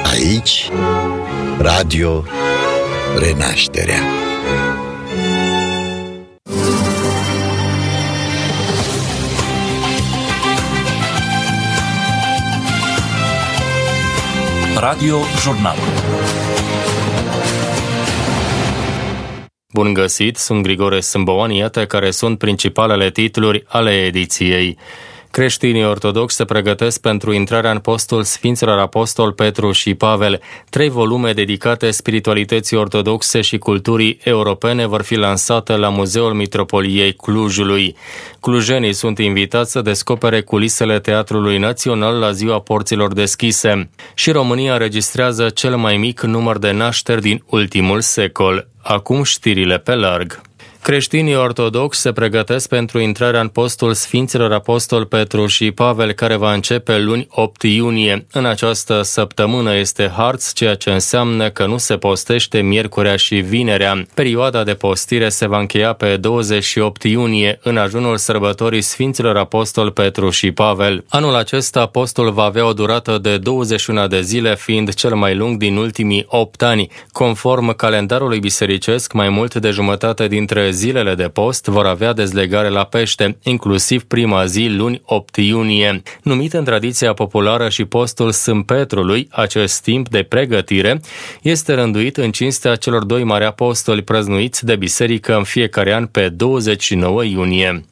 Aici, Radio Renașterea. Radio Jurnal. Bun găsit, sunt Grigore Sâmbăoan, iată care sunt principalele titluri ale ediției. Creștinii ortodoxi se pregătesc pentru intrarea în postul Sfinților Apostol Petru și Pavel. 3 volume dedicate spiritualității ortodoxe și culturii europene vor fi lansate la Muzeul Mitropoliei Clujului. Clujenii sunt invitați să descopere culisele Teatrului Național la Ziua Porților Deschise. Și România înregistrează cel mai mic număr de nașteri din ultimul secol. Acum știrile pe larg. Creștinii ortodoxi se pregătesc pentru intrarea în postul Sfinților Apostol Petru și Pavel, care va începe luni 8 iunie. În această săptămână este harț, ceea ce înseamnă că nu se postește miercurea și vinerea. Perioada de postire se va încheia pe 28 iunie, în ajunul sărbătorii Sfinților Apostol Petru și Pavel. Anul acesta postul va avea o durată de 21 de zile, fiind cel mai lung din ultimii 8 ani. Conform calendarului bisericesc, mai mult de jumătate dintre zilele de post vor avea dezlegare la pește, inclusiv prima zi, luni 8 iunie. Numit în tradiția populară și postul Sfânt Petrului, acest timp de pregătire este rânduit în cinstea celor 2 mari apostoli prăznuiți de biserică în fiecare an pe 29 iunie.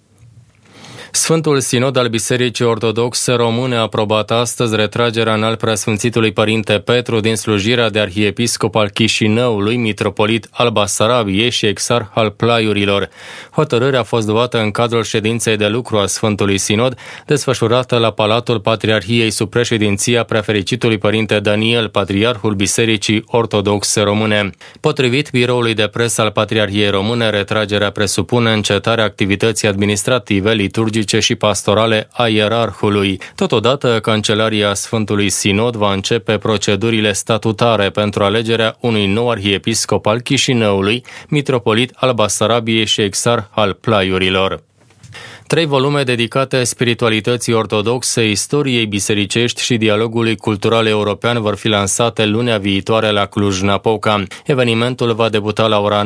Sfântul Sinod al Bisericii Ortodoxe Române a aprobat astăzi retragerea înalt preasfințitului Părinte Petru din slujirea de arhiepiscop al Chișinăului, mitropolit al Basarabiei și exarh al Plaiurilor. Hotărârea a fost luată în cadrul ședinței de lucru a Sfântului Sinod, desfășurată la Palatul Patriarhiei sub președinția preafericitului Părinte Daniel, Patriarhul Bisericii Ortodoxe Române. Potrivit biroului de presă al Patriarhiei Române, retragerea presupune încetarea activității administrative, liturgice și pastorale a ierarhului. Totodată, Cancelaria Sfântului Sinod va începe procedurile statutare pentru alegerea unui nou arhiepiscop al Chișinăului, mitropolit al Basarabiei și exarh al Plaiurilor. 3 volume dedicate spiritualității ortodoxe, istoriei bisericești și dialogului cultural european vor fi lansate lunea viitoare la Cluj-Napoca. Evenimentul va debuta la ora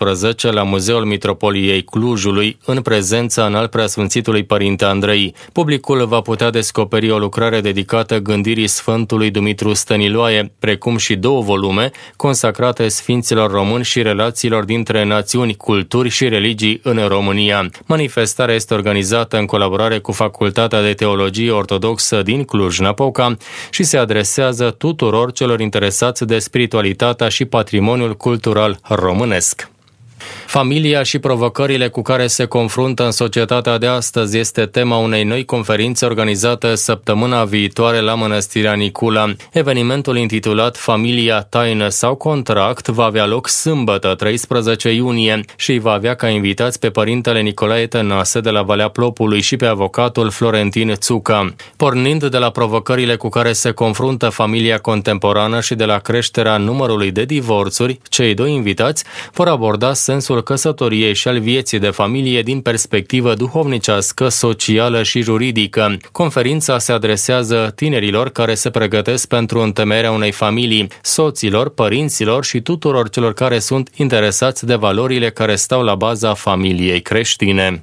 19 la Muzeul Mitropoliei Clujului, în prezența înalt preasfințitului Părinte Andrei. Publicul va putea descoperi o lucrare dedicată gândirii Sfântului Dumitru Stăniloae, precum și 2 volume consacrate sfinților români și relațiilor dintre națiuni, culturi și religii în România. Manifestarea este organizată în colaborare cu Facultatea de Teologie Ortodoxă din Cluj-Napoca și se adresează tuturor celor interesați de spiritualitatea și patrimoniul cultural românesc. Familia și provocările cu care se confruntă în societatea de astăzi este tema unei noi conferințe organizate săptămâna viitoare la Mănăstirea Nicula. Evenimentul intitulat Familia, taină sau contract va avea loc sâmbătă, 13 iunie și îi va avea ca invitați pe Părintele Nicolae Tănase de la Valea Plopului și pe avocatul Florentin Țuca. Pornind de la provocările cu care se confruntă familia contemporană și de la creșterea numărului de divorțuri, cei 2 invitați vor aborda sensul căsătoriei și al vieții de familie din perspectivă duhovnicească, socială și juridică. Conferința se adresează tinerilor care se pregătesc pentru întemeierea unei familii, soților, părinților și tuturor celor care sunt interesați de valorile care stau la baza familiei creștine.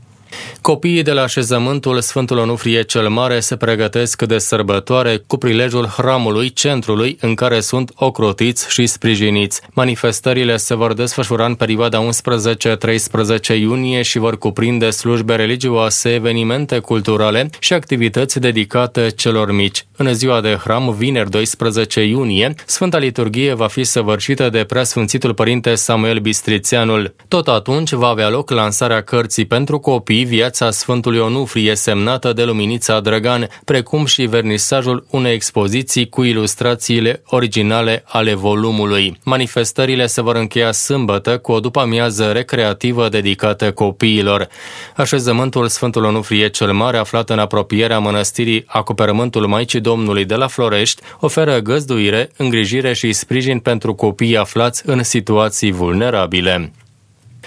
Copiii de la așezământul Sfântul Onufrie cel Mare se pregătesc de sărbătoare cu prilejul hramului centrului în care sunt ocrotiți și sprijiniți. Manifestările se vor desfășura în perioada 11-13 iunie și vor cuprinde slujbe religioase, evenimente culturale și activități dedicate celor mici. În ziua de hram, vineri 12 iunie, Sfânta Liturghie va fi săvârșită de Preasfințitul Părinte Samuel Bistrițeanul. Tot atunci va avea loc lansarea cărții pentru copii Viața Sfântului Onufrie, semnată de Luminița Drăgan, precum și vernisajul unei expoziții cu ilustrațiile originale ale volumului. Manifestările se vor încheia sâmbătă cu o după-amiază recreativă dedicată copiilor. Așezământul Sfântul Onufrie cel Mare, aflat în apropierea mănăstirii Acoperământul Maicii Domnului de la Florești, oferă găzduire, îngrijire și sprijin pentru copiii aflați în situații vulnerabile.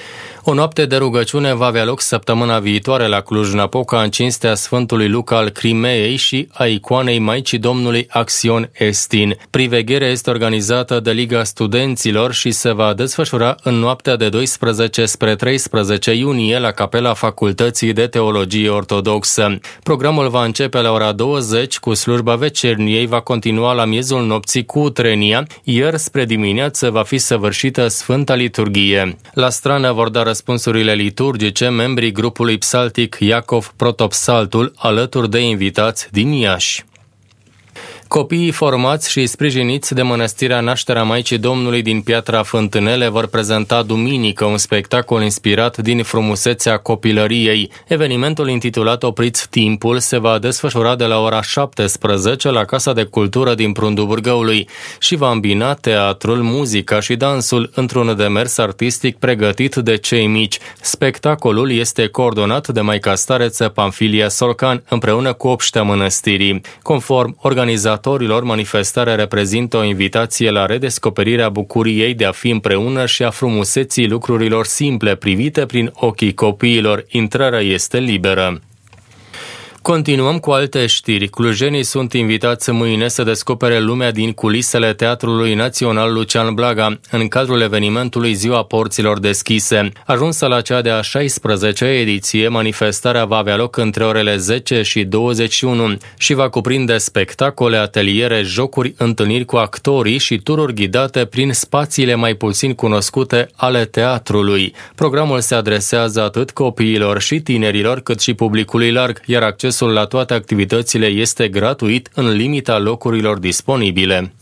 O noapte de rugăciune va avea loc săptămâna viitoare la Cluj-Napoca în cinstea Sfântului Luca al Crimeei și a icoanei Maicii Domnului Axion Estin. Privegherea este organizată de Liga Studenților și se va desfășura în noaptea de 12 spre 13 iunie la Capela Facultății de Teologie Ortodoxă. Programul va începe la ora 20 cu slujba vecerniei, va continua la miezul nopții cu utrenia, iar spre dimineață va fi săvârșită Sfânta Liturghie. La strană vor da răspunsurile liturgice membrii grupului psaltic Iacov Protopsaltul, alături de invitați din Iași. Copiii formați și sprijiniți de Mănăstirea Nașterea Maicii Domnului din Piatra Fântânele vor prezenta duminică un spectacol inspirat din frumusețea copilăriei. Evenimentul intitulat Opriți timpul se va desfășura de la ora 17 la Casa de Cultură din Prundul Bârgăului și va îmbina teatrul, muzica și dansul într-un demers artistic pregătit de cei mici. Spectacolul este coordonat de maica stareță Pamfilia Solcan împreună cu obștea mănăstirii. Conform organizatorilor, manifestarea reprezintă o invitație la redescoperirea bucuriei de a fi împreună și a frumuseții lucrurilor simple privite prin ochii copiilor. Intrarea este liberă. Continuăm cu alte știri. Clujenii sunt invitați mâine să descopere lumea din culisele Teatrului Național Lucian Blaga, în cadrul evenimentului Ziua Porților Deschise. Ajunsă la cea de-a 16-a ediție, manifestarea va avea loc între orele 10 și 21 și va cuprinde spectacole, ateliere, jocuri, întâlniri cu actorii și tururi ghidate prin spațiile mai puțin cunoscute ale teatrului. Programul se adresează atât copiilor și tinerilor, cât și publicului larg, iar accesul la toate activitățile este gratuit în limita locurilor disponibile.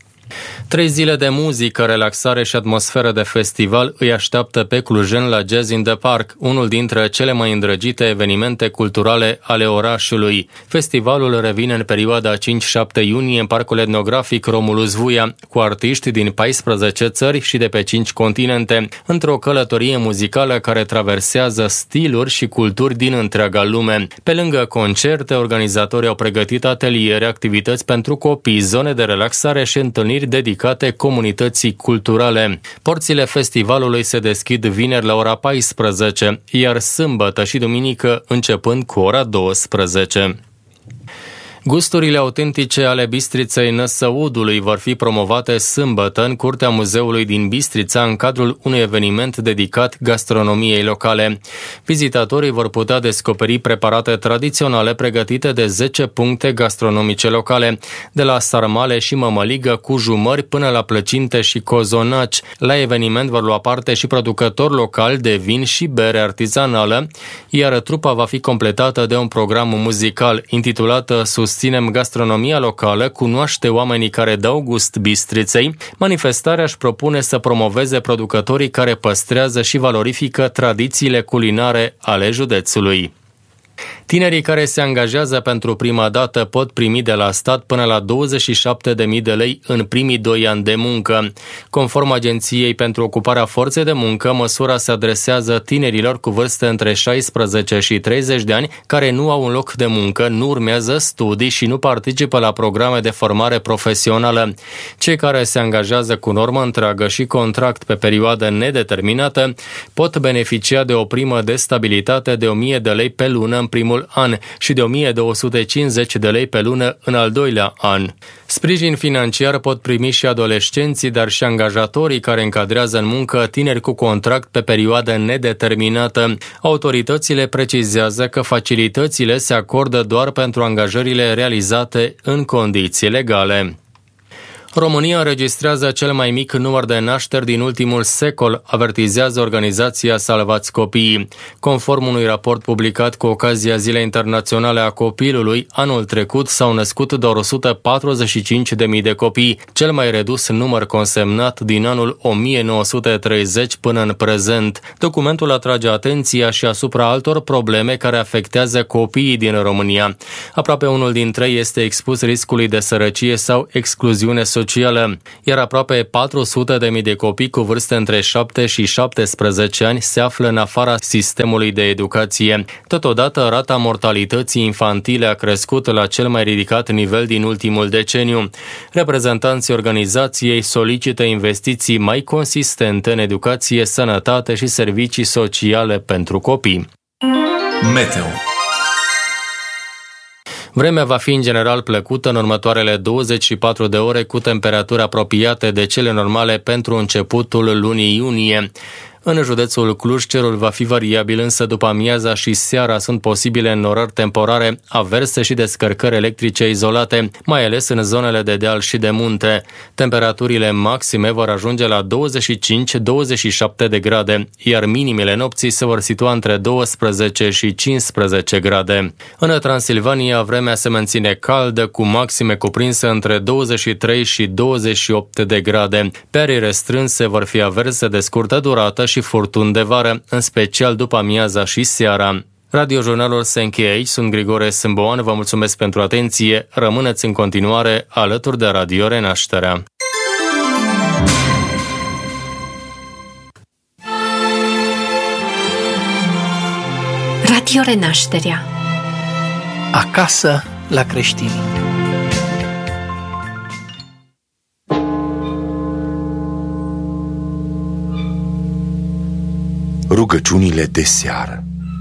3 zile de muzică, relaxare și atmosferă de festival îi așteaptă pe clujeni la Jazz in the Park, unul dintre cele mai îndrăgite evenimente culturale ale orașului. Festivalul revine în perioada 5-7 iunie în Parcul Etnografic Romulus Vuia, cu artiști din 14 țări și de pe 5 continente, într-o călătorie muzicală care traversează stiluri și culturi din întreaga lume. Pe lângă concerte, organizatorii au pregătit ateliere, activități pentru copii, zone de relaxare și întâlniri dedicate comunității culturale. Porțile festivalului se deschid vineri la ora 14, iar sâmbătă și duminică începând cu ora 12. Gusturile autentice ale Bistriței Năsăudului vor fi promovate sâmbătă în curtea muzeului din Bistrița în cadrul unui eveniment dedicat gastronomiei locale. Vizitatorii vor putea descoperi preparate tradiționale pregătite de 10 puncte gastronomice locale, de la sarmale și mămăligă cu jumări până la plăcinte și cozonaci. La eveniment vor lua parte și producători locali de vin și bere artizanală, iar trupa va fi completată de un program muzical intitulat Susținem gastronomia locală, cunoaște oamenii care dau gust Bistriței. Manifestarea își propune să promoveze producătorii care păstrează și valorifică tradițiile culinare ale județului. Tinerii care se angajează pentru prima dată pot primi de la stat până la 27.000 de lei în primii 2 ani de muncă. Conform Agenției pentru Ocuparea Forței de Muncă, măsura se adresează tinerilor cu vârste între 16 și 30 de ani care nu au un loc de muncă, nu urmează studii și nu participă la programe de formare profesională. Cei care se angajează cu normă întreagă și contract pe perioadă nedeterminată pot beneficia de o primă de stabilitate de 1.000 de lei pe lună în primul an și de 1.250 de lei pe lună în al doilea an. Sprijin financiar pot primi și adolescenții, dar și angajatorii care încadrează în muncă tineri cu contract pe perioadă nedeterminată. Autoritățile precizează că facilitățile se acordă doar pentru angajările realizate în condiții legale. România înregistrează cel mai mic număr de nașteri din ultimul secol, avertizează organizația Salvați Copiii. Conform unui raport publicat cu ocazia Zilei Internaționale a Copilului, anul trecut s-au născut doar 145.000 de copii, cel mai redus număr consemnat din anul 1930 până în prezent. Documentul atrage atenția și asupra altor probleme care afectează copiii din România. Aproape unul dintre ei este expus riscului de sărăcie sau excluziune socială socială, iar aproape 400.000 de copii cu vârste între 7 și 17 ani se află în afara sistemului de educație. Totodată, rata mortalității infantile a crescut la cel mai ridicat nivel din ultimul deceniu. Reprezentanții organizației solicită investiții mai consistente în educație, sănătate și servicii sociale pentru copii. Meteo. Vremea va fi în general plăcută în următoarele 24 de ore, cu temperaturi apropiate de cele normale pentru începutul lunii iunie. În județul Cluj, cerul va fi variabil, însă după amiaza și seara sunt posibile înnorări temporare, averse și descărcări electrice izolate, mai ales în zonele de deal și de munte. Temperaturile maxime vor ajunge la 25-27 de grade, iar minimele nopții se vor situa între 12 și 15 grade. În Transilvania, vremea se menține caldă, cu maxime cuprinse între 23 și 28 de grade. Pe arii restrânse vor fi averse de scurtă durată și furtuni de vară, în special după amiaza și seara. Radiojurnalul se încheie aici, sunt Grigore Sâmboan, vă mulțumesc pentru atenție, rămâneți în continuare alături de Radio Renașterea. Radio Renașterea. Acasă la creștini. Rugăciunile de seară.